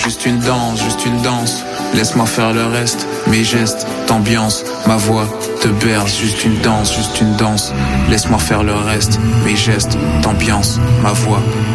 Juste une danse. Laisse-moi faire le reste. Mes gestes, t'ambiance, ma voix te berce. Juste une danse. Laisse-moi faire le reste. Mes gestes, t'ambiance, ma voix